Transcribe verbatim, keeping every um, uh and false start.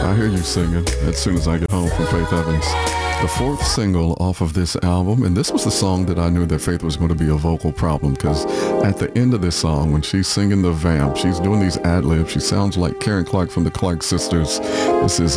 I hear you singing as soon as I get home from Faith Evans. The fourth single off of this album, and this was the song that I knew that Faith was going to be a vocal problem, because at the end of this song, when she's singing the vamp, she's doing these ad-libs. She sounds like Karen Clark from the Clark Sisters. This is